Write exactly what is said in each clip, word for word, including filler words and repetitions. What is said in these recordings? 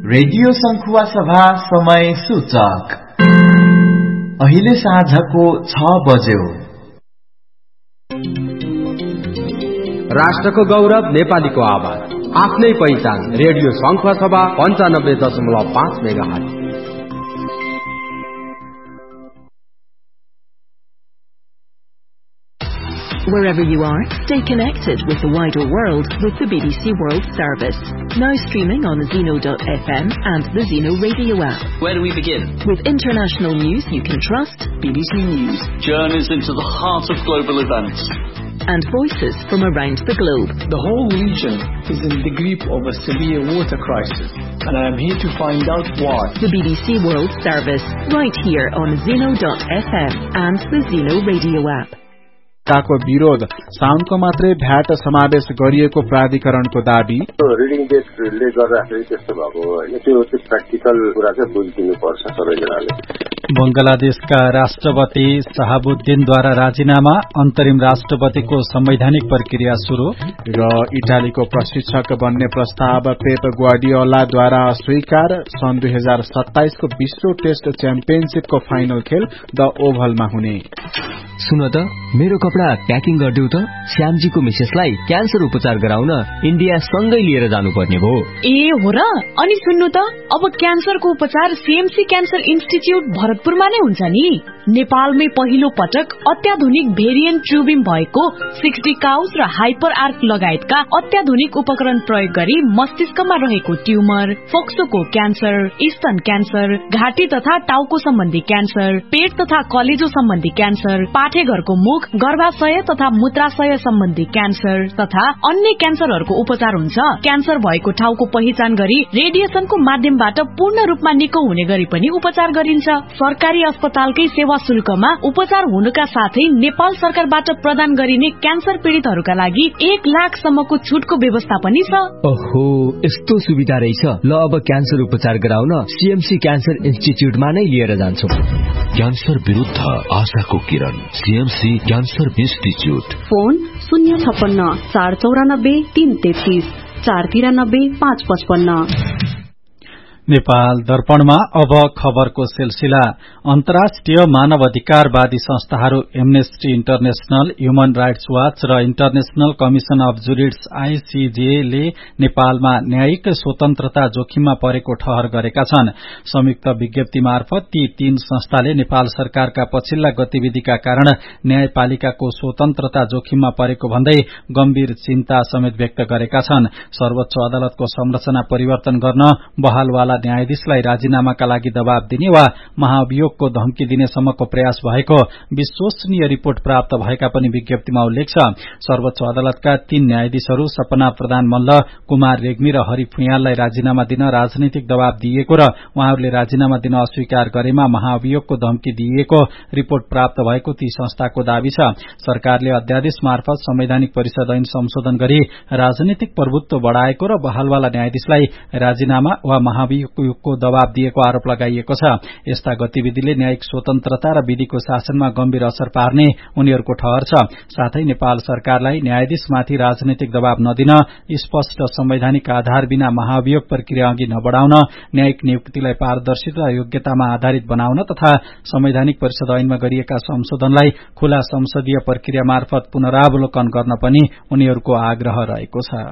Radio सङ्खुवा सभा समय सूचक अहिले साँझको छ बज्यो। राष्ट्रको गौरव नेपालीको आवाज, आफ्नै पहिचान। रेडियो सङ्खुवा सभा पञ्चानब्बे दशमलव पाँच mega hertz. Wherever you are, stay connected with the wider world with the B B C World Service. Now streaming on Zeno dot f m and the Zeno radio app. Where do we begin? With international news you can trust, B B C News. Journeys into the heart of global events. And voices from around the globe. The whole region is in the grip of a severe water crisis, and I am here to find out why. The B B C World Service, right here on Zeno dot f m and the Zeno radio app. को विरोध, साउन्डको मात्रै VAT समावेश गरिएको प्राधिकरणको दाबी। Reading बेसले गर्दाखेरि त्यस्तो भएको होइन, त्यो चाहिँ प्र्याक्टिकल कुरा चाहिँ बुझिदिनु पर्छ सबैजनाले। बंगलादेशका राष्ट्रपति शहाबुद्दिनद्वारा राजीनामा, अन्तरिम राष्ट्रपतिको संवैधानिक प्रक्रिया शुरू। र इटालीको प्रशिक्षक बन्ने प्रस्ताव पेप ग्वार्डियोलाद्वारा स्वीकार। सन् दुई हजार सत्ताइसको विश्व टेस्ट च्याम्पियनशीपको फाइनल खेल द ओभलमा हुने। सुन त, मेरो कपडा प्याकिङ गरिदेऊ त। श्यामजीको मिसेसलाई क्यान्सर उपचार गराउन इन्डिया सँगै लिएर जानुपर्ने भयो। ए हो र? अनि सुन्नु त, अब क्यान्सरको उपचार सीएमसी क्यान्सर इन्स्टिच्युट भरतपुरमा नै हुन्छ नि। नेपालमै पहिलो पटक अत्याधुनिक भेरिएन्ट ट्युबिम भएको सिक्सटी काउस र हाइपर आर्क लगायतका अत्याधुनिक उपकरण प्रयोग गरी मस्तिष्कमा रहेको ट्युमर, फोक्सोको क्यान्सर, स्तन क्यान्सर, घाँटी तथा टाउको सम्बन्धी क्यान्सर, पेट तथा कलेजो सम्बन्धी क्यान्सर, पाठेघरको मुख, गर्भाशय तथा मूत्राशय सम्बन्धी क्यान्सर तथा अन्य क्यान्सरहरूको उपचार हुन्छ। क्यान्सर भएको ठाउँको पहिचान गरी रेडिएसनको माध्यमबाट पूर्ण रूपमा निको हुने गरी पनि उपचार गरिन्छ। सरकारी अस्पतालकै सेवा शुल्कमा उपचार हुनुका साथै नेपाल सरकारबाट प्रदान गरिने क्यान्सर पीड़ितहरूका लागि एक लाख सम्मको छुटको व्यवस्था पनि छ। ओहो, यस्तो सुविधा रहेछ। ल, अब क्यान्सर उपचार गराउन सीएमसी क्यान्सर इन्स्टिच्युटमा नै लिएर जान्छु। क्यान्सर विरुद्ध आशाको किरण, सीएमसी क्यान्सर इन्स्टिच्युट। फोन शून्य छप्पन्न चार चौरानब्बे तीन तेत्तीस चार तिरानब्बे पाँच पचपन्न। नेपाल दर्पणमा अब खबरको सिलसिला। अन्तर्राष्ट्रिय मानवाधिकारवादी संस्थाहरू amnesty international, human rights watch र इन्टरनेशनल कमिशन अफ जुरिड्स आईसीजे ले नेपालमा न्यायिक स्वतन्त्रता जोखिममा परेको ठहर गरेका छन्। संयुक्त विज्ञप्ति मार्फत ती तीन संस्थाले नेपाल सरकारका पछिल्ला गतिविधिका कारण न्यायपालिकाको स्वतन्त्रता जोखिममा परेको भन्दै गम्भीर चिन्ता समेत व्यक्त गरेका छन्। सर्वोच्च अदालतको संरचना परिवर्तन गर्न, बहालवाला न्यायाधीशलाई राजीनामाका लागि दबाव दिने वा महाभियोगको धम्की दिनेसम्मको प्रयास भएको विश्वसनीय रिपोर्ट प्राप्त भएका पनि विज्ञप्तिमा उल्लेख छ। सर्वोच्च अदालतका तीन न्यायाधीशहरू सपना प्रधान मल्ल, कुमार रेग्मी र हरि फुयाललाई राजीनामा दिन राजनैतिक दबाव दिइएको र उहाँहरूले राजीनामा दिन अस्वीकार गरेमा महाभियोगको धम्की दिइएको रिपोर्ट प्राप्त भएको ती संस्थाको दावी छ। सरकारले अध्यादेश मार्फत संवैधानिक परिषद ऐन संशोधन गरी राजनीतिक प्रभुत्व बढ़ाएको र बहालवाला न्यायाधीशलाई राजीनामा वा महाभियोग को दबाव दिएको आरोप लगाइएको छ। यस्ता गतिविधिले न्यायिक स्वतन्त्रता र विधिको शासनमा गम्भीर असर पार्ने उनीहरूको ठहर छ। साथै नेपाल सरकारलाई न्यायाधीशमाथि राजनैतिक दबाव नदिन, स्पष्ट संवैधानिक आधार बिना महाभियोग प्रक्रिया अघि नबढ़ाउन, न्यायिक नियुक्तिलाई पारदर्शी र योग्यतामा आधारित बनाउन तथा संवैधानिक परिषद ऐनमा गरिएका संशोधनलाई खुला संसदीय प्रक्रिया मार्फत पुनरावलोकन गर्न पनि उनीहरूको आग्रह रहेको छ।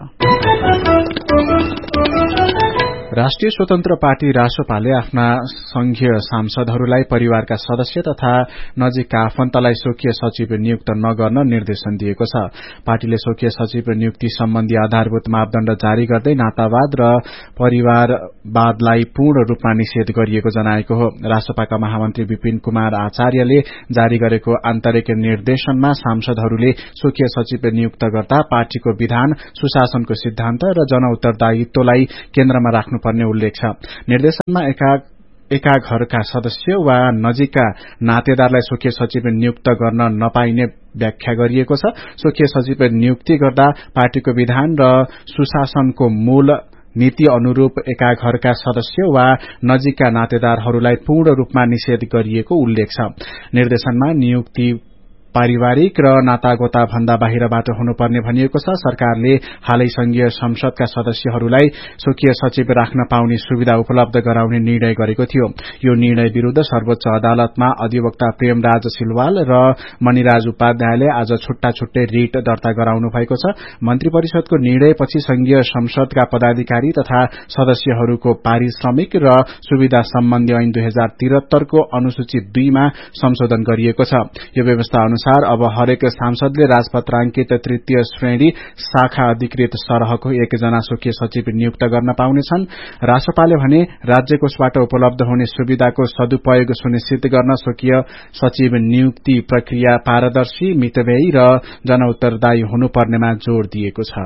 राष्ट्रिय स्वतन्त्र पार्टी रासपाले आफ्ना संघीय सांसदहरूलाई परिवारका सदस्य तथा नजिकका आफन्तलाई स्वकीय सचिव नियुक्त नगर्न निर्देशन दिएको छ। पार्टीले स्वकीय सचिव नियुक्ति सम्बन्धी आधारभूत मापदण्ड जारी गर्दै नातावाद र परिवारवादलाई पूर्ण रूपमा निषेध गरिएको जनाएको हो। रासपाका महामन्त्री विपिन कुमार आचार्यले जारी गरेको आन्तरिक निर्देशनमा सांसदहरूले स्वकीय सचिव नियुक्त गर्दा पार्टीको विधान, सुशासनको सिद्धान्त र जनउत्तरदायित्वलाई केन्द्रमा राख्नु पर्ने उल्लेख छ। निर्देशनमा एका एका घरका सदस्य वा नजिकका नातेदारलाई स्वकीय सचिव नियुक्त गर्न नपाइने व्याख्या गरिएको छ। स्वकीय सचिव नियुक्ति गर्दा पार्टीको विधान र सुशासनको मूल नीति अनुरूप एका घरका सदस्य वा नजिकका नातेदारहरूलाई पूर्ण रूपमा निषेध गरिएको उल्लेख छ। निर्देशनमा नियुक्ति पारिवारिक र नातागोता भन्दा बाहिरबाट हुनुपर्ने भनिएको छ। सरकारले हालै संघीय संसदका सदस्यहरूलाई स्वकीय सचिव राख्न पाउने सुविधा उपलब्ध गराउने निर्णय गरेको थियो। यो निर्णय विरूद्ध सर्वोच्च अदालतमा अधिवक्ता प्रेमराज सिलवाल र मणिराज उपाध्यायले आज छुट्टा छुट्टै रिट दर्ता गराउनु भएको छ। मन्त्री परिषदको निर्णयपछि संघीय संसदका पदाधिकारी तथा सदस्यहरूको पारिश्रमिक र सुविधा सम्बन्धी ऐन दुई हजार त्रिहत्तरको अनुसूची दुईमा संशोधन गरिएको छ। यो व्यवस्था अनुसार अब हरेक सांसदले राजपत्रांकित तृतीय श्रेणी शाखा अधिकृत सरहको एकजना स्वकीय सचिव नियुक्त गर्न पाउनेछन्। राष्ट्रपालले भने राज्य कोषबाट उपलब्ध हुने सुविधाको सदुपयोग सुनिश्चित गर्न स्वकीय सचिव नियुक्ति प्रक्रिया पारदर्शी, मितव्ययी र जनउत्तरदायी हुनुपर्नेमा जोड़ दिएको छ।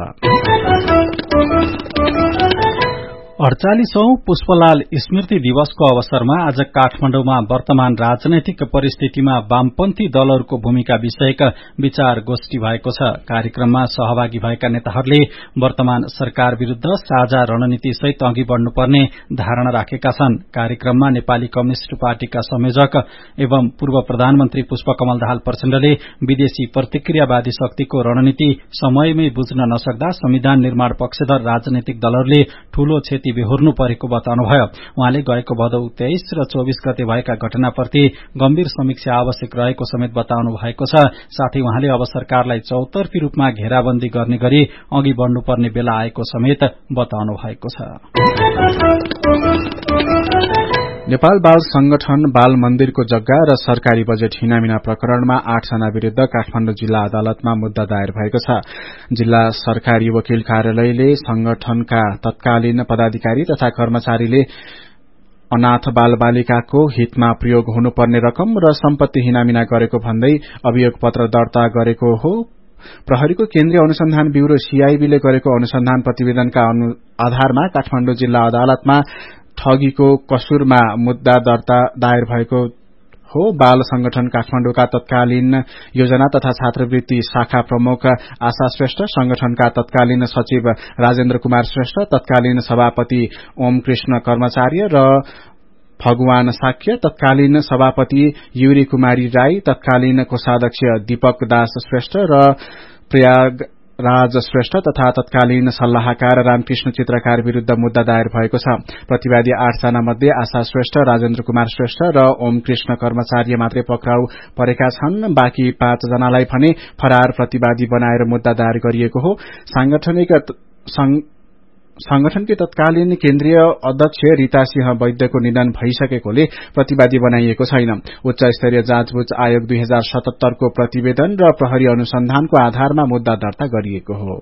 अड़चालीसौं पुष्पलाल स्मृति दिवसको अवसरमा आज काठमाडौँमा वर्तमान राजनैतिक परिस्थितिमा वामपन्थी दलहरूको भूमिका विषयक विचार गोष्ठी भएको छ। कार्यक्रममा सहभागी भएका नेताहरूले वर्तमान सरकार विरूद्ध साझा रणनीति सहित अघि बढ़नुपर्ने धारणा राखेका छन्। कार्यक्रममा नेपाली कम्युनिष्ट पार्टीका संयोजक एवं पूर्व प्रधानमन्त्री पुष्पकमल दाहाल प्रचण्डले विदेशी प्रतिक्रियावादी शक्तिको रणनीति समयमै बुझ्न नसक्दा संविधान निर्माण पक्षधर राजनैतिक दलहरूले ठूलो क्षति बेहोर्नु परेको बताउनुभयो। उहाँले गएको भदौ तेइस र चौबीस गते भएका घटनाप्रति गम्भीर समीक्षा आवश्यक रहेको समेत बताउनु भएको छ। साथै उहाँले अब सरकारलाई चौतर्फी रूपमा घेराबन्दी गर्ने गरी अघि बढ़नुपर्ने बेला आएको समेत बताउनु भएको छ। नेपाल बाल संगठन बाल मन्दिरको जग्गा र सरकारी बजेट हिनामिना प्रकरणमा आठजना विरूद्ध काठमाडौँ जिल्ला अदालतमा मुद्दा दायर भएको छ। जिल्ला सरकारी वकिल कार्यालयले संगठनका तत्कालीन पदाधिकारी तथा कर्मचारीले अनाथ बाल बालिकाको हितमा प्रयोग हुनुपर्ने रकम र सम्पत्ति हिनामिना गरेको भन्दै अभियोग पत्र दर्ता गरेको हो। प्रहरीको केन्द्रीय अनुसन्धान ब्यूरो सीआईबीले गरेको अनुसन्धान प्रतिवेदनका आधारमा काठमाडौँ जिल्ला अदालतमा ठगीको कसुरमा मुद्दा दर्ता दायर भएको हो। बाल संगठन काठमाडौँका तत्कालीन योजना तथा छात्रवृत्ति शाखा प्रमुख आशा श्रेष्ठ, संगठनका तत्कालीन सचिव राजेन्द्र कुमार श्रेष्ठ, तत्कालीन सभापति ओम कृष्ण कर्मचार्य र भगवान साक्य, तत्कालीन सभापति युरी कुमारी राई, तत्कालीन कोषाध्यक्ष दीपक दास श्रेष्ठ र प्रयाग राज श्रेष्ठ तथा तत्कालीन सल्लाहकार रामकृष्ण चित्रकार विरूद्ध मुद्दा दायर भएको छ। प्रतिवादी आठजना मध्ये आशा श्रेष्ठ, राजेन्द्र कुमार श्रेष्ठ र ओम कृष्ण कर्मचार्य मात्रै पक्राउ परेका छन्। बाँकी पाँचजनालाई भने फरार प्रतिवादी बनाएर मुद्दा दायर गरिएको हो। सांगठनिक संगठनकी तत्कालीन केन्द्रीय अध्यक्ष रीता सिंह वैद्यको निधन भइसकेकोले प्रतिवादी बनाइएको छैन। उच्च स्तरीय जाँचबुझ आयोग दुई हजार सतहत्तरको प्रतिवेदन र प्रहरी अनुसन्धानको आधारमा मुद्दा दर्ता गरिएको हो।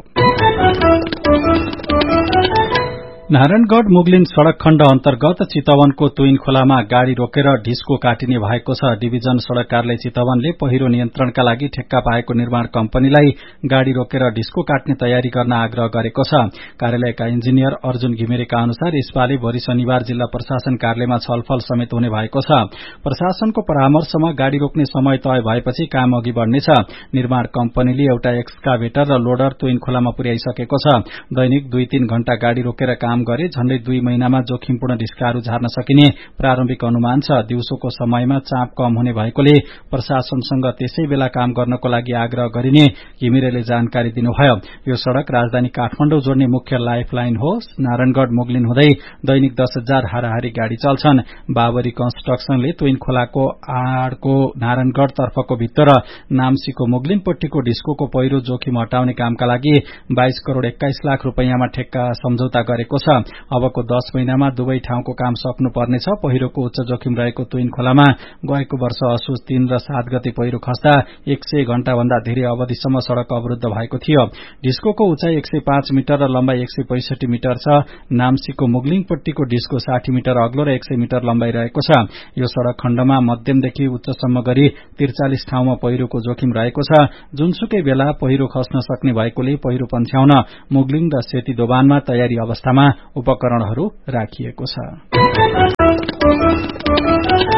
नारायणगढ़ मुगलिन सड़क खण्ड अन्तर्गत चितवनको तुइन खोलामा गाड़ी रोकेर ढिस्को काटिने भएको छ। डिभिजन सड़क कार्यालय चितवनले पहिरो नियन्त्रणका लागि ठेक्का पाएको निर्माण कम्पनीलाई गाड़ी रोकेर ढिस्को काट्ने तयारी गर्न आग्रह गरेको छ। कार्यालयका इन्जिनियर अर्जुन घिमिरेका अनुसार यसपालि भोलि शनिबार जिल्ला प्रशासन कार्यालयमा छलफल समेत हुने भएको छ। प्रशासनको परामर्शमा गाड़ी रोक्ने समय तय भएपछि काम अघि बढ़नेछ। निर्माण कम्पनीले एउटा एक्सकाभेटर र लोडर तुइन खोलामा पुर्याइसकेको छ। दैनिक दुई तीन घण्टा गाड़ी रोकेर काम गरे झण्डै दुई महिनामा जोखिमपूर्ण ढिस्काहरू झार्न सकिने प्रारम्भिक अनुमान छ। दिउँसोको समयमा चाप कम हुने भएकोले प्रशासनसँग त्यसै बेला काम गर्नको लागि आग्रह गरिने घिमिरेले जानकारी दिनुभयो। यो सड़क राजधानी काठमाडौँ जोड्ने मुख्य लाइफ लाइन हो। नारायणगढ़ मुगलिन हुँदै दैनिक दस हजार हाराहारी गाड़ी चल्छन्। बाबरी कन्स्ट्रक्सनले तुइन खोलाको आड़को नारायणगढ़ तर्फको भित्तो र नाम्सीको मुगलिनपट्टिको ढिस्कोको पहिरो जोखिम हटाउने कामका लागि बाइस करोड़ एक्काइस लाख रूपैयाँमा ठेक्का सम्झौता गरेको छ। अबको दस महिनामा दुवै ठाउँको काम सक्नुपर्नेछ। पहिरोको उच्च जोखिम रहेको तुइन खोलामा गएको वर्ष असोज तीन र सात गते पहिरो खस्दा एक सय घण्टा भन्दा धेरै अवधिसम्म सड़क अवरूद्ध भएको थियो। ढिस्कोको उचाइ एक सय पाँच मिटर र लम्बाई एक सय पैंसठी मिटर छ। नाम्सीको मुगलिङपट्टिको ढिस्को साठी मिटर अग्लो र एक सय मिटर लम्बाई रहेको छ। यो सड़क खण्डमा मध्यमदेखि उच्चसम्म गरी त्रिचालिस ठाउँमा पहिरोको जोखिम रहेको छ। जुनसुकै बेला पहिरो खस्न सक्ने भएकोले पहिरो पन्छ्याउन मुगलिङ र सेती दोभानमा तयारी अवस्थामा उपकरणहरू राखिएको छ।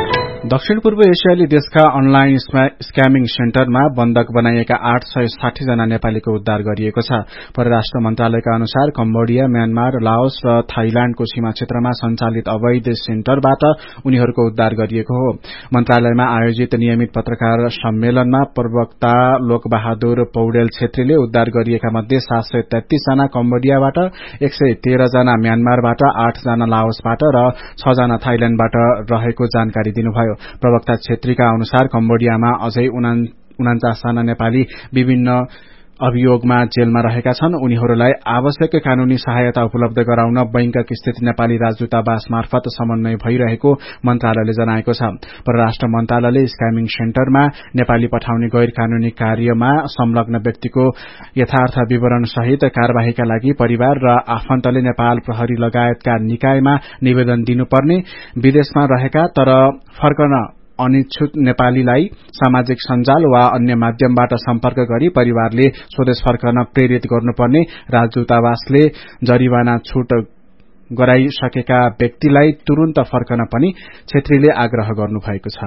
दक्षिण पूर्व एसियाली देशका अनलाइन स्क्यामिङ सेन्टरमा बन्धक बनाइएका आठ सय साठी जना नेपालीको उद्धार गरिएको छ। परराष्ट्र मन्त्रालयका अनुसार कम्बोडिया, म्यानमार, लाओस र थाइल्याण्डको सीमा क्षेत्रमा सञ्चालित अवैध सेन्टरबाट उनीहरूको उद्धार गरिएको हो। मन्त्रालयमा आयोजित नियमित पत्रकार सम्मेलनमा प्रवक्ता लोकबहादुर पौडेल छेत्रीले उद्धार गरिएका मध्ये सात सय तेत्तीस जना कम्बोडियाबाट, एक सय तेह्र जना म्यानमारबाट, आठ जना लाओसबाट र छ जना थाइल्याण्डबाट रहेको जानकारी दिनुभयो। प्रवक्ता छेत्रीका अनुसार कम्बोडियामा अझै उनान्चास जना नेपाली विभिन्न अभियोगमा जेलमा रहेका छन्। उनीहरूलाई आवश्यक कानूनी सहायता उपलब्ध गराउन बैंकक स्थित नेपाली राजदूतावास मार्फत समन्वय भइरहेको मन्त्रालयले जनाएको छ। परराष्ट्र मन्त्रालयले स्क्यामिङ सेन्टरमा नेपाली पठाउने गैर कानूनी कार्यमा संलग्न व्यक्तिको यथार्थ विवरण सहित कार्यवाहीका लागि परिवार र आफन्तले नेपाल प्रहरी लगायतका निकायमा निवेदन दिनुपर्ने, विदेशमा रहेका तर फर्कन अनिच्छुक नेपालीलाई सामाजिक सञ्जाल वा अन्य माध्यमबाट सम्पर्क गरी परिवारले स्वदेश फर्कन प्रेरित गर्नुपर्ने, राजदूतावासले जरिवाना छूट गराइसकेका व्यक्तिलाई तुरन्त फर्कन पनि छेत्रीले आग्रह गर्नुभएको छ।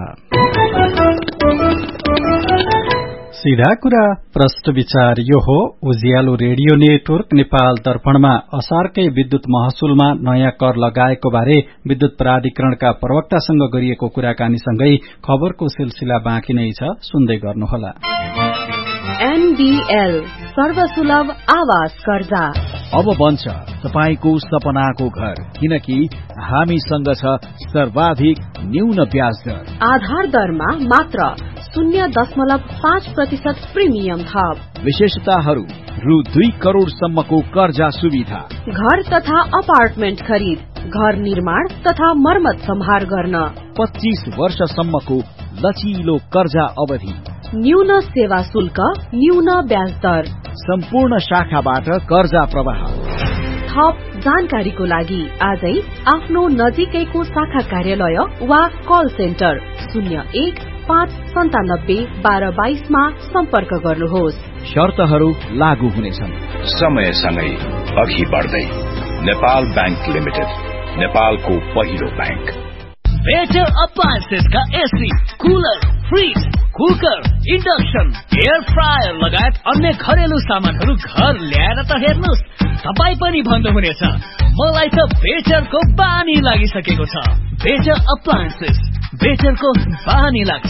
सीधा कुरा प्रश्न विचार यो हो, उज्यालो रेडियो नेटवर्क नेपाल दर्पणमा असारकै विद्युत महसुलमा नयाँ कर लगाएको बारे विद्युत प्राधिकरणका प्रवक्तासँग गरिएको कुराकानीसँगै खबरको सिलसिला बाँकी नै छ, सुन्दै गर्नुहोला। एनडीएल सर्वसुलभ आवास कर्जा अब बन्छ तपाईको सपनाको घर, किनकि हामीसँग छ सर्वाधिक न्यून ब्याज दर। आधार दरमा मात्र शून्य दशमलव पाँच प्रतिशत प्रिमियम थप। विशेषताहरू रु दुई करोड़ सम्मको कर्जा सुविधा, घर तथा अपार्टमेन्ट खरिद, घर निर्माण तथा मर्मत सम्हार गर्न, पच्चीस वर्षसम्मको लचिलो कर्जा अवधि, न्यून सेवा शुल्क, न्यून ब्याज दर, सम्पूर्ण शाखाबाट कर्जा प्रवाह। थप जानकारीको लागि आजै आफ्नो नजिकैको शाखा कार्यालय वा कल सेन्टर शून्य एक पाँच सन्तानब्बे बाह्र बाइसमा सम्पर्क गर्नुहोस्। शर्तहरू लागू हुनेछन्। समयसँगै अघि बढ्दै नेपाल बैंक लिमिटेड, नेपालको पहिलो bank. Better अप्लायन्सेसका AC, cooler, fridge, cooker, induction, air fryer लगायत अन्य घरेलु सामानहरू घर ल्याएर त हेर्नुहोस्, तपाईँ पनि भन्नुहुनेछ मलाई त बेटरको बानी लागिसकेको छ। बेटर अप्लायन्सेस, बेटरको बानी लाग्छ।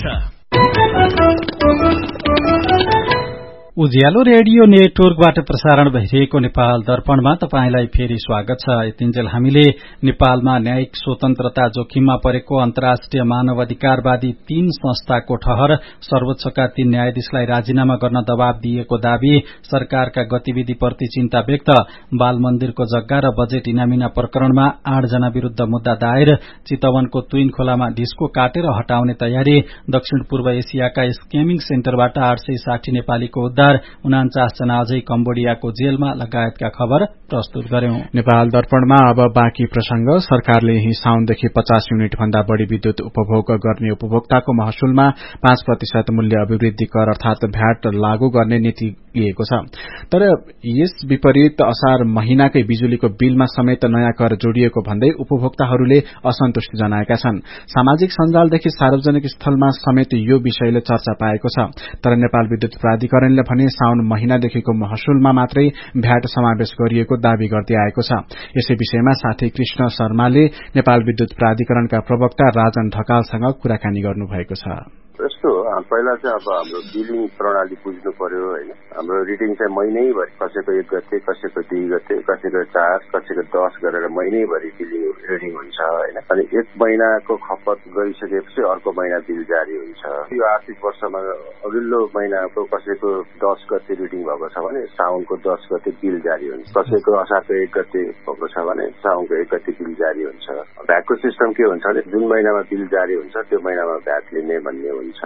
उज्यालो रेडियो नेटवर्कबाट प्रसारण भइरहेको नेपाल दर्पणमा तपाईंलाई फेरि स्वागत छ। यतिन्जेल हामीले नेपालमा न्यायिक स्वतन्त्रता जोखिममा परेको अन्तर्राष्ट्रिय मानवाधिकारवादी तीन संस्थाको ठहर, सर्वोच्चका तीन न्यायाधीशलाई राजीनामा गर्न दबाव दिएको दावी, सरकारका गतिविधिप्रति चिन्ता व्यक्त, बाल मन्दिरको जग्गा र बजेट इनामिना प्रकरणमा आठजना विरूद्ध मुद्दा दायर, चितवनको तुइन खोलामा ढिस्को काटेर हटाउने तयारी, दक्षिण पूर्व एसियाका स्क्यामिङ सेन्टरबाट आठ सय साठी नेपालीको उद्धार, उनान्चास जना अझै कम्बोडियाको जेलमा लगायतका खबर प्रस्तुत गर्यौं। नेपाल दर्पणमा अब बाँकी प्रसंग। सरकारले यही साउनदेखि पचास युनिट भन्दा बढ़ी विद्युत उपभोग गर्ने उपभोक्ताको महसुलमा पाँच प्रतिशत मूल्य अभिवृद्धि कर अर्थात भ्याट लागू गर्ने नीति लिएको छ। तर यस विपरीत असार महिनाकै बिजुलीको बिलमा समेत नयाँ कर जोडिएको भन्दै उपभोक्ताहरूले असन्तुष्टि जनाएका छन्। सामाजिक सञ्जालदेखि सार्वजनिक स्थलमा समेत यो विषयले चर्चा पाएको छ। तर नेपाल विद्युत प्राधिकरणले भने साउन महिनादेखिको महसुलमा मात्रै भ्याट समावेश गरिएको दावी गर्दै आएको छ। यसै विषयमा साथी कृष्ण शर्माले नेपाल विद्युत प्राधिकरणका प्रवक्ता राजन ढकालसँग कुराकानी गर्नुभएको छ। यस्तो पहिला चाहिँ अब हाम्रो बिलिङ प्रणाली बुझ्नु पर्यो होइन। हाम्रो रिडिङ चाहिँ महिनैभरि, कसैको एक गते, कसैको दुई गते, कसैको चार, कसैको दस गरेर महिनैभरि बिलिङ रिडिङ हुन्छ होइन। अनि एक महिनाको खपत गरिसकेपछि अर्को महिना बिल जारी हुन्छ। यो आर्थिक वर्षमा अघिल्लो महिनाको कसैको दस गते रिडिङ भएको छ भने साउनको दस गते बिल जारी हुन्छ, कसैको असारको एक गते भएको छ भने साउनको एक गते बिल जारी हुन्छ। भ्याटको सिस्टम के हुन्छ भने जुन महिनामा बिल जारी हुन्छ त्यो महिनामा भ्याट लिने भन्ने हुन्छ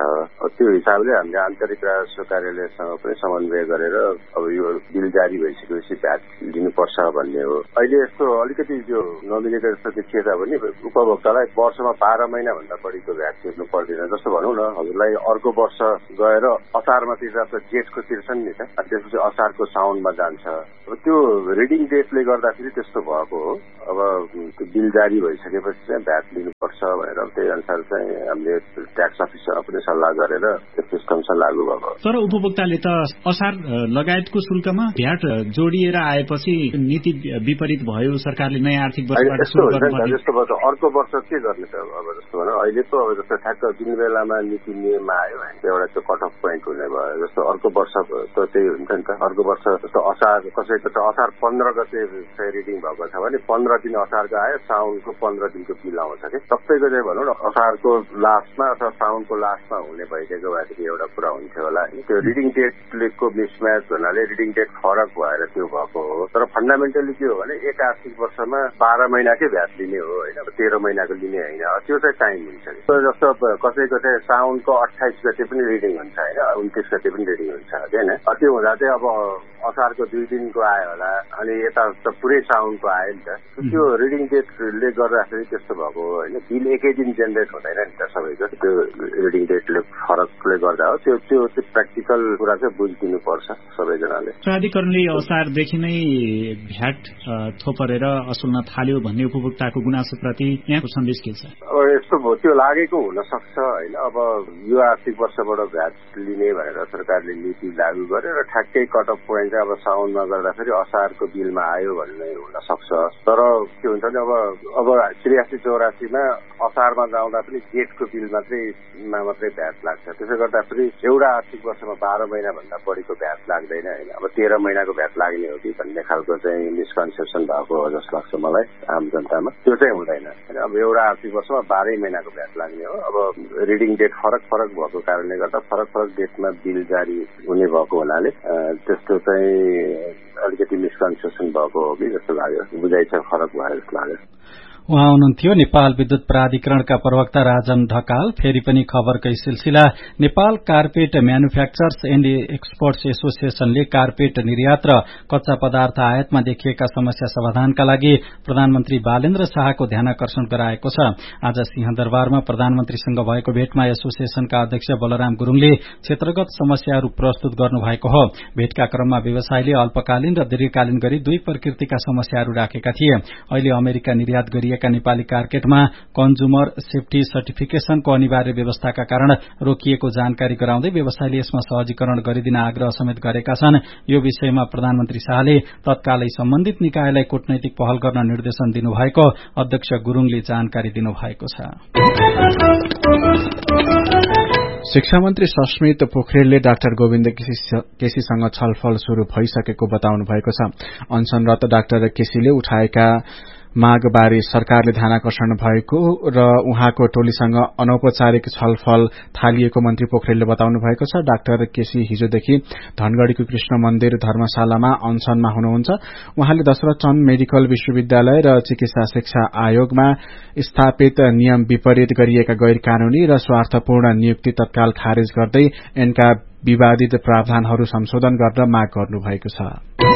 त्यो हिसाबले हामीले आन्तरिक राजस्व कार्यालयसँग पनि समन्वय गरेर अब यो बिल जारी भइसकेपछि भ्याट लिनुपर्छ भन्ने हो। अहिले यस्तो अलिकति त्यो नमिलेको जस्तो देखिए तापनि उपभोक्तालाई वर्षमा बाह्र महिना भन्दा बढीको भ्याट तिर्नु पर्दैन। जस्तो भनौँ न, हजुरलाई अर्को वर्ष गएर असारमा तिर्दा त जेठको तिर्छन् नि त, त्यसपछि असारको साउनमा जान्छ। त्यो रिडिङ डेटले गर्दाखेरि त्यस्तो भएको हो। अब त्यो बिल जारी भइसकेपछि चाहिँ भ्याट लिनुपर्छ भनेर त्यही अनुसार चाहिँ हामीले ट्याक्स अफिससँग पनि सल्लाह गरेर त्यो सिस्टम चाहिँ लागू भएको। तर उपभोक्ताले त असार लगायतको शुल्कमा भ्याट जोडिएर आएपछि नीति विपरीत भयो, सरकारले नयाँ आर्थिक वर्षबाट सुरु गर्नुपर्ने। जस्तो भयो अर्को वर्ष के गर्ने त? अब जस्तो भनौँ अहिले त अब जस्तो ठ्याक्क जुन बेलामा नीति नियममा आयो एउटा त्यो कट अफ पोइन्ट हुने भयो। जस्तो अर्को वर्ष त त्यही हुन्छ नि त। अर्को वर्ष जस्तो असार कसैको त असार पन्ध्र गते चाहिँ रिडिङ भएको छ भने पन्ध्र दिन असारको आयो, साउनको पन्ध्र दिनको बिल आउँछ कि। सबैको चाहिँ भनौँ न असारको लास्टमा अथवा साउनको लास्टमा हुने भइदिएको भएदेखि एउटा कुरा हुन्थ्यो होला। त्यो रिडिङ डेटको मिसम्याच हुनाले रिडिङ डेट फरक भएर त्यो भएको हो। तर फन्डामेन्टली के हो भने एक आर्थिक वर्षमा बाह्र महिनाकै भ्याट लिने हो होइन, तेह्र महिनाको लिने होइन। त्यो चाहिँ टाइम हुन्छ। जस्तो कसैको चाहिँ साउनको अठाइस गते पनि रिडिङ हुन्छ होइन, उन्तिस गते पनि रिडिङ हुन्छ होइन। त्यो हुँदा चाहिँ अब असारको दुई दिनको आयो होला अनि यता त पुरै साउनको आयो नि त। त्यो रिडिङ डेटले गर्दाखेरि त्यस्तो भएको होइन। बिल एकै दिन जेनेरेट हुँदैन नि त सबैको, त्यो रिडिङ डेटले फरकले गर्दा हो। त्यो त्यो प्र्याक्टिकल कुरा चाहिँ बुझिदिनुपर्छ सबैजनाले। प्राधिकरणले असारदेखि नै भ्याट थोपरेर असुल्न थाल्यो भन्ने उपभोक्ताको गुनासोप्रति यहाँको सन्देश के छ? अब यस्तो भयो, त्यो लागेको हुन सक्छ होइन। अब यो आर्थिक वर्षबाट भ्याट लिने भनेर सरकारले नीति लागू गरेर ठ्याक्कै कट अफ पोइन्ट अब साउनमा गर्दाखेरि असारको बिलमा आयो भन्ने हुन सक्छ। तर के हुन्छ नि अब अब त्रियासी चौरासीमा असारमा जाउँदा पनि जेठको बिल मात्रैमा मात्रै भ्याट लाग्छ। त्यसो गर्दाखेरि एउटा आर्थिक वर्षमा बाह्र महिना भन्दा बढीको भ्याट लाग्दैन होइन। अब तेह्र महिनाको भ्याट लाग्ने हो कि भन्ने खालको चाहिँ मिसकन्सेप्सन भएको हो जस्तो लाग्छ मलाई आम जनतामा। त्यो चाहिँ हुँदैन होइन। अब एउटा आर्थिक वर्षमा बाह्रै महिनाको भ्याट लाग्ने हो। अब रिडिङ डेट फरक फरक भएको कारणले गर्दा फरक फरक डेटमा बिल जारी हुने भएको हुनाले त्यस्तो चाहिँ अलिकति मिसकन्सेप्सन भएको हो कि जस्तो लाग्यो। बुझाइ चाहिँ फरक भयो जस्तो लाग्यो। उहाँ हुनुहुन्थ्यो नेपाल विद्युत प्राधिकरणका प्रवक्ता राजन ढकाल। फेरि पनि खबरकै सिलसिला। Nepal carpet manufacturers and exports एसोसिएशनले carpet निर्यात र कच्चा पदार्थ आयातमा देखिएका समस्या समाधानका लागि प्रधानमन्त्री बालेन्द्र शाहको ध्यानाकर्षण गराएको छ। आज सिंहदरबारमा प्रधानमन्त्रीसँग भएको भेटमा एसोसिएशनका अध्यक्ष बलराम गुरूङले क्षेत्रगत समस्याहरू प्रस्तुत गर्नुभएको हो। भेटका क्रममा व्यवसायले अल्पकालीन र दीर्घकालीन गरी दुई प्रकृतिका समस्याहरू राखेका थिए। अहिले अमेरिका निर्यात गरिएका नेपाली कार्पेटमा कन्ज्युमर सेफ्टी सर्टिफिकेशनको अनिवार्य व्यवस्थाका कारण रोकिएको जानकारी गराउँदै व्यवसायले यसमा सहजीकरण गरिदिन आग्रह समेत गरेका छन्। यो विषयमा प्रधानमन्त्री शाहले तत्कालै सम्बन्धित निकायलाई कूटनैतिक पहल गर्न निर्देशन दिनुभएको अध्यक्ष गुरूङले जानकारी दिनुभएको छ। शिक्षा मन्त्री सस्मित पोखरेलले डाक्टर गोविन्द केसीसँग छलफल शुरू भइसकेको बताउनु भएको छ। अनसनरत डाक्टर केसीले उठाएका मागबारे सरकारले ध्यानाकर्षण भएको र उहाँको टोलीसँग अनौपचारिक छलफल थालिएको मन्त्री पोखरेलले बताउनु भएको छ। डाक्टर केसी हिजोदेखि धनगढ़ीको कृष्ण मन्दिर धर्मशालामा अनसनमा हुनुहुन्छ। उहाँले दशरथ चन्द मेडिकल विश्वविद्यालय र चिकित्सा शिक्षा आयोगमा स्थापित नियम विपरीत गरिएका गैर कानूनी र स्वार्थपूर्ण नियुक्ति तत्काल खारेज गर्दै एनका विवादित प्रावधानहरू संशोधन गर्न माग गर्नुभएको छ।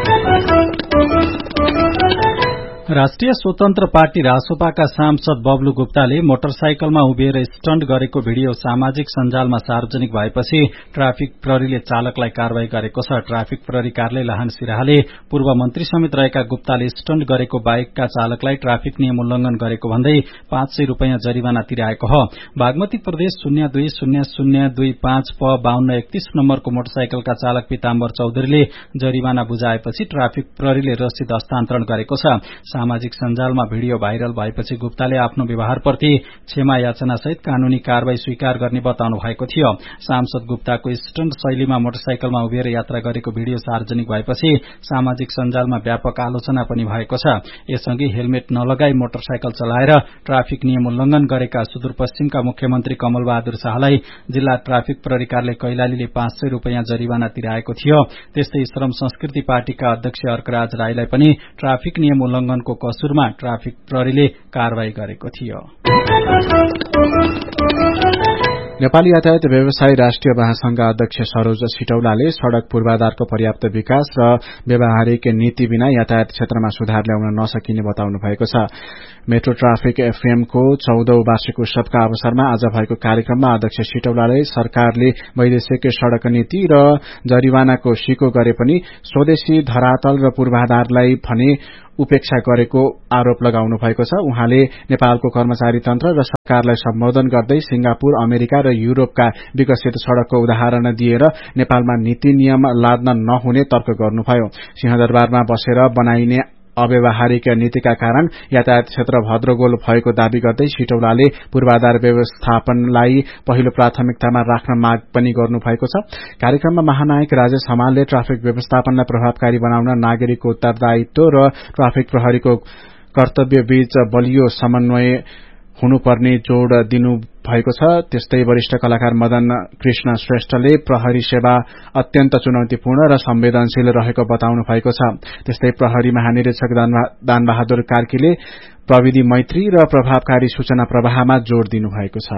राष्ट्रिय स्वतन्त्र पार्टी रासोपाका सांसद बब्लु गुप्ताले मोटरसाइकलमा उभिएर स्टन्ट गरेको भिडियो सामाजिक सञ्जालमा सार्वजनिक भएपछि ट्राफिक प्रहरीले चालकलाई कारवाही गरेको छ। ट्राफिक प्रहरी कार्यालय लाहान सिराहाले पूर्व मन्त्री समेत रहेका गुप्ताले स्टन्ट गरेको बाइकका चालकलाई ट्राफिक नियम उल्लंघन गरेको भन्दै पाँच सय रूपियाँ जरिवाना तिराएको हो। बागमती प्रदेश शून्य दुई शून्य शून्य दुई पाँच प बाहन्न एकतीस नम्बरको मोटरसाइकलका चालक पीताम्बर चौधरीले जरिवाना बुझाएपछि ट्राफिक प्रहरीले रसिद हस्तान्तरण गरेको छ। सामाजिक सञ्जालमा भिडियो भाइरल भएपछि गुप्ताले आफ्नो व्यवहारप्रति क्षमा याचना सहित कानूनी कारवाही स्वीकार गर्ने बताउनु भएको थियो। सांसद गुप्ताको स्टन्ट शैलीमा मोटरसाइकलमा उभिएर यात्रा गरेको भिडियो सार्वजनिक भएपछि सामाजिक सञ्जालमा व्यापक आलोचना पनि भएको छ। यसअघि हेलमेट नलगाई मोटरसाइकल चलाएर ट्राफिक नियम उल्लंघन गरेका सुदूरपश्चिमका मुख्यमन्त्री कमल बहादुर शाहलाई जिल्ला ट्राफिक प्रहरी कार्यालय कैलालीले पाँच सय रूपियाँ जरिवाना तिराएको थियो। त्यस्तै श्रम संस्कृति पार्टीका अध्यक्ष अर्कराज राईलाई पनि ट्राफिक नियम उल्लंघनको कसुरमा ट्राफिक प्रहरीले कारवाही गरेको थियो। नेपाली यातायात व्यवसायी राष्ट्रिय महासंघका अध्यक्ष सरोज सिटौलाले सड़क पूर्वाधारको पर्याप्त विकास र व्यावहारिक नीति बिना यातायात क्षेत्रमा सुधार ल्याउन नसकिने बताउनु भएको छ। मेट्रो ट्राफिक एफएम को चौधौं वार्षिक उत्सवका अवसरमा आज भएको कार्यक्रममा अध्यक्ष सिटौलाले सरकारले वैदेशिक सड़क नीति र जरिवानाको सिको गरे पनि स्वदेशी धरातल र पूर्वाधारलाई भने उपेक्षा गरेको आरोप लगाउनु भएको छ। उहाँले नेपालको कर्मचारी तन्त्र र सरकारलाई सम्बोधन गर्दै सिंगापुर, अमेरिका र युरोपका विकसित सड़कको उदाहरण दिएर नेपालमा नीति नियम लाद्न नहुने तर्क गर्नुभयो। सिंहदरबारमा बसेर बनाइने अव्यावहारिक नीतिका कारण यातायात क्षेत्र भद्रगोल भएको दावी गर्दै सिटौलाले पूर्वाधार व्यवस्थापनलाई पहिलो प्राथमिकतामा राख्न माग पनि गर्नु भएको छ। कार्यक्रममा महानायक राजेश हमालले ट्राफिक व्यवस्थापनलाई प्रभावकारी बनाउन नागरिकको उत्तरदायित्व र ट्राफिक प्रहरीको कर्तव्य बीच बलियो समन्वय हुनुपर्ने जोड़ दिनु भएको छ। त्यस्तै वरिष्ठ कलाकार मदन कृष्ण श्रेष्ठले प्रहरी सेवा अत्यन्त चुनौतीपूर्ण र संवेदनशील रहेको बताउनु भएको छ। त्यस्तै प्रहरी महानिरीक्षक दानबहादुर कार्कीले प्रविधि मैत्री र प्रभावकारी सूचना प्रवाहमा जोड़ दिनु भएको छ।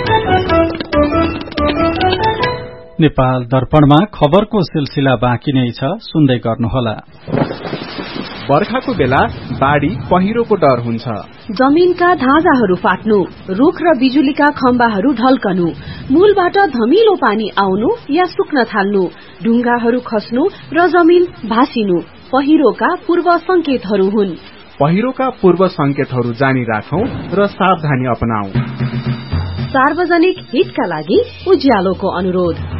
नेपाल दर्पणमा खबरको सिलसिला बाँकी नै छ, सुन्दै गर्नुहोला। बर्खाको बेला बाढ़ी पहिरोको डर हुन्छ। जमीनका धाजाहरू फाट्नु, रुख र बिजुलीका खम्बाहरू ढल्कनु, मूलबाट धमिलो पानी आउनु या सुक्न थाल्नु, ढुङ्गाहरू खस्नु र जमीन भासिनु पहिरोका पूर्व संकेतहरू हुन्। पहिरोका पूर्व संकेतहरू जानी राखौं र सावधानी अपनाऊ। सार्वजनिक हितका लागि उज्यालोको अनुरोध।